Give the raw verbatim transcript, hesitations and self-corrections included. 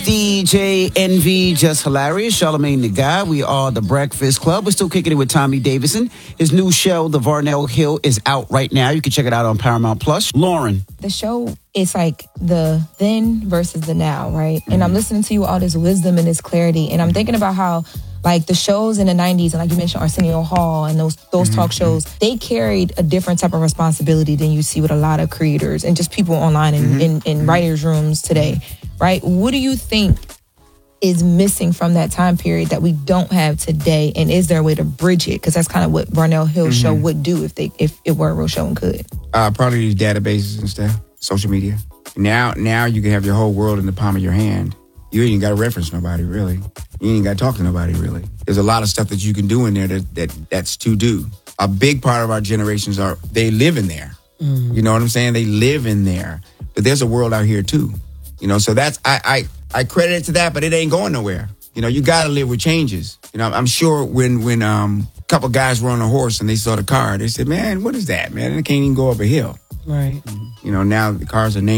D J Envy, Just Hilarious, Charlamagne the Guy. We are the Breakfast Club. We're still kicking it with Tommy Davidson. His new show, The Varnell Hill, is out right now. You can check it out on Paramount Plus. Lauren. The show is like the then versus the now, right? Mm-hmm. And I'm listening to you with all this wisdom and this clarity. And I'm thinking about how like the shows in the nineties, and like you mentioned, Arsenio Hall and those those mm-hmm. talk shows, they carried a different type of responsibility than you see with a lot of creators and just people online and mm-hmm. in, in, in mm-hmm. writers' rooms today, right? What do you think is missing from that time period that we don't have today? And is there a way to bridge it? Because that's kind of what Varnell Hill's mm-hmm. show would do if they if it were a real show and could. Uh, probably these databases and stuff, social media. Now, now you can have your whole world in the palm of your hand. You ain't got to reference nobody, really. You ain't got to talk to nobody, really. There's a lot of stuff that you can do in there that, that that's to do. A big part of our generations are, they live in there. Mm. You know what I'm saying? They live in there. But there's a world out here, too. You know, so that's, I, I, I credit it to that, but it ain't going nowhere. You know, you got to live with changes. You know, I'm sure when, when um, a couple guys were on a horse and they saw the car, they said, man, what is that, man? It can't even go up a hill. Right. You know, now the cars are named